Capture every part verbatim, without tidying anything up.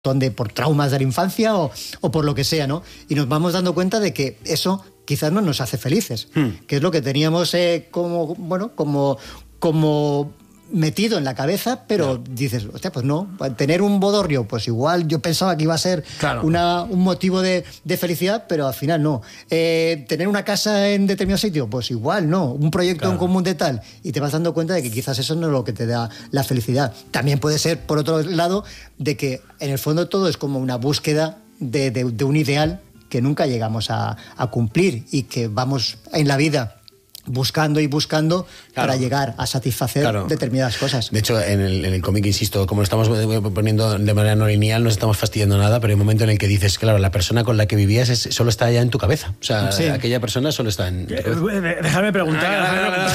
donde por traumas de la infancia o, o por lo que sea, ¿no? Y nos vamos dando cuenta de que eso quizás no nos hace felices, hmm. que es lo que teníamos eh, como, bueno, como, como metido en la cabeza, pero claro. dices, hostia, pues no, tener un bodorrio, pues igual yo pensaba que iba a ser claro. una, un motivo de, de felicidad, pero al final no. Eh, tener una casa en determinado sitio, pues igual no. Un proyecto claro. en común de tal, y te vas dando cuenta de que quizás eso no es lo que te da la felicidad. También puede ser, por otro lado, de que en el fondo todo es como una búsqueda de, de, de un ideal que nunca llegamos a, a cumplir y que vamos en la vida buscando y buscando claro. para llegar a satisfacer claro. determinadas cosas. De hecho, en el, en el cómic, insisto, como lo estamos poniendo de manera no lineal, no estamos fastidiando nada, pero hay un momento en el que dices, claro, la persona con la que vivías es, solo está allá en tu cabeza. O sea, sí. aquella persona solo está en tu cabeza. Déjame preguntar.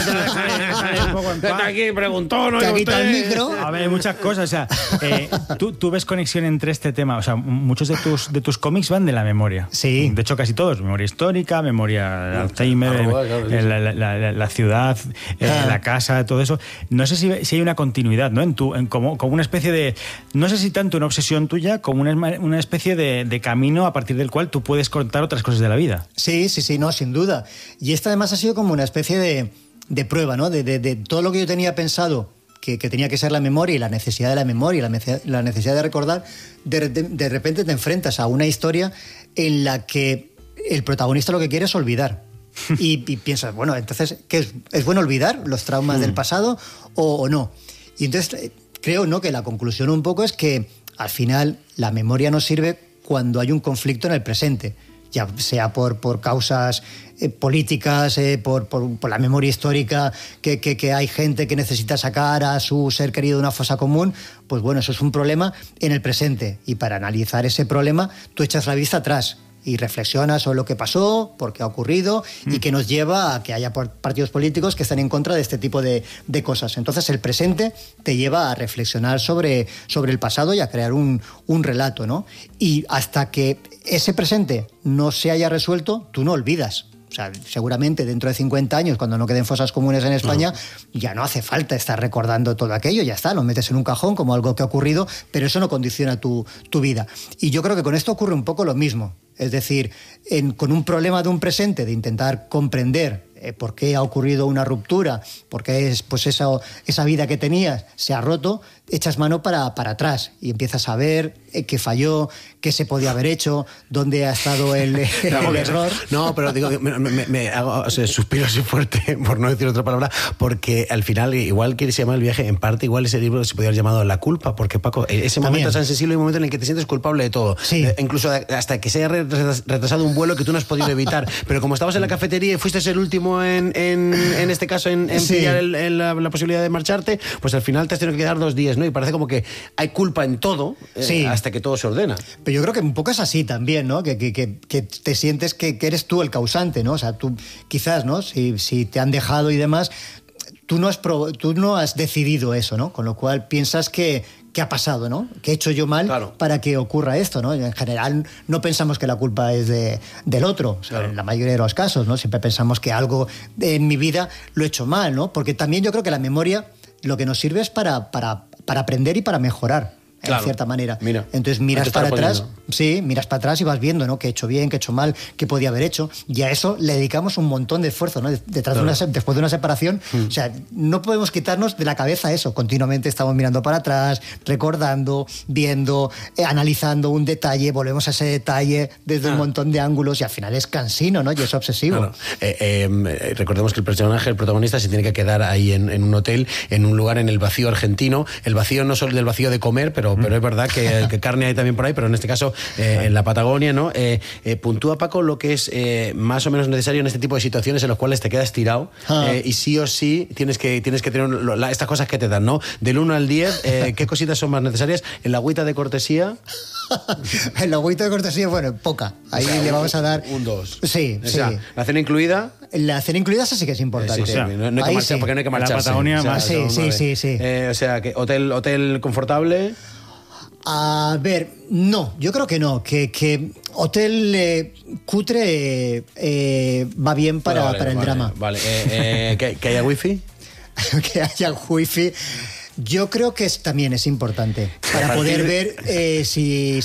Aquí preguntó, ¿no? Te quita el micro. A ver, hay muchas cosas. O sea, eh, ¿tú, tú ves conexión entre este tema. O sea, muchos de tus, de tus cómics van de la memoria. Sí. De hecho, casi todos. Memoria histórica, memoria de Alzheimer, Arroba, claro, el, la, la, La, la ciudad, eh, ah. la casa, todo eso. No sé si, si hay una continuidad, ¿no? En tu, en como, como una especie de, no sé si tanto una obsesión tuya, como una, una especie de, de camino a partir del cual tú puedes contar otras cosas de la vida. Sí, sí, sí, no, sin duda. Y esta además ha sido como una especie de, de prueba, ¿no? De, de, de todo lo que yo tenía pensado que, que tenía que ser la memoria y la necesidad de la memoria y la, la necesidad de recordar, de, de, de repente te enfrentas a una historia en la que el protagonista lo que quiere es olvidar. Y, y piensas, bueno, entonces, ¿qué es? ¿Es bueno olvidar los traumas mm. del pasado o, o no? Y entonces creo, ¿no?, que la conclusión un poco es que al final la memoria nos sirve cuando hay un conflicto en el presente, ya sea por, por causas eh, políticas, eh, por, por, por la memoria histórica, que, que, que hay gente que necesita sacar a su ser querido de una fosa común. Pues bueno, eso es un problema en el presente, y para analizar ese problema tú echas la vista atrás y reflexionas sobre lo que pasó, por qué ha ocurrido mm. y que nos lleva a que haya partidos políticos que estén en contra de este tipo de, de cosas. Entonces el presente te lleva a reflexionar sobre, sobre el pasado y a crear un, un relato, ¿no? Y hasta que ese presente no se haya resuelto, tú no olvidas. O sea, seguramente dentro de cincuenta años, cuando no queden fosas comunes en España, no. ya no hace falta estar recordando todo aquello, ya está, lo metes en un cajón como algo que ha ocurrido, pero eso no condiciona tu, tu vida. Y yo creo que con esto ocurre un poco lo mismo. Es decir, en, con un problema de un presente, de intentar comprender eh, por qué ha ocurrido una ruptura, por qué es, pues esa, esa vida que tenías se ha roto, echas mano para, para atrás y empiezas a ver eh, qué falló, qué se podía haber hecho, dónde ha estado el, el, no, el error. No, pero digo, me, me, me hago, o sea, suspiro así fuerte, por no decir otra palabra, porque al final, igual que se llama El viaje, en parte igual ese libro se podría haber llamado La culpa, porque Paco, ese También. momento tan sensible y un momento en el que te sientes culpable de todo. Sí. Eh, incluso hasta que se haya retrasado un vuelo que tú no has podido evitar. Pero como estabas en la cafetería y fuiste el último en, en, en este caso en, en sí. pillar el, el, la, la posibilidad de marcharte, pues al final te has tenido que quedar dos días, ¿no? Y parece como que hay culpa en todo eh, sí. hasta que todo se ordena. Pero yo creo que un poco es así también, ¿no? Que, que, que, que te sientes que, que eres tú el causante, ¿no? O sea, tú quizás, ¿no? Si, si te han dejado y demás, tú no has, pro, tú no has decidido eso, ¿no? Con lo cual piensas que ¿qué ha pasado, no? ¿Qué he hecho yo mal claro. para que ocurra esto, no? En general no pensamos que la culpa es de, del otro, o sea, claro. en la mayoría de los casos, ¿no? Siempre pensamos que algo en mi vida lo he hecho mal, ¿no? Porque también yo creo que la memoria lo que nos sirve es para, para, para aprender y para mejorar. Claro. En cierta manera. Mira, entonces miras para atrás, sí, miras para atrás y vas viendo, ¿no? Qué he hecho bien, qué he hecho mal, qué podía haber hecho. Y a eso le dedicamos un montón de esfuerzo, ¿no? Detrás claro. de una, después de una separación, mm. o sea, no podemos quitarnos de la cabeza eso. Continuamente estamos mirando para atrás, recordando, viendo, eh, analizando un detalle, volvemos a ese detalle desde ah. un montón de ángulos y al final es cansino, ¿no? Y es obsesivo. Claro. Eh, eh, recordemos que el personaje, el protagonista, se tiene que quedar ahí en, en un hotel, en un lugar en el vacío argentino. El vacío no solo del vacío de comer, pero pero es verdad que, que carne hay también por ahí, pero en este caso eh, en la Patagonia, ¿no? Eh, eh, puntúa, Paco, lo que es eh, más o menos necesario en este tipo de situaciones en las cuales te quedas tirado ah. eh, y sí o sí tienes que, tienes que tener lo, la, estas cosas que te dan, ¿no? Del uno al diez, eh, ¿qué cositas son más necesarias? En la agüita de cortesía... En la agüita de cortesía, bueno, poca. Ahí o sea, le vamos a dar... Un dos. Sí, o sí. Sea, ¿la cena incluida? La cena incluida esa sí que es importante. Sí, sí, sí. No, no hay que marchar, sí. Porque no hay que marcharse. La Patagonia o sea, más. Sí, sí, sí, sí. Eh, o sea, que hotel, hotel confortable... A ver, no, yo creo que no, que, que hotel eh, cutre eh, va bien para, vale, para el vale, drama. Vale, eh, eh, ¿que, ¿que haya wifi? Que haya wifi. Yo creo que es, también es importante para poder ver eh, si,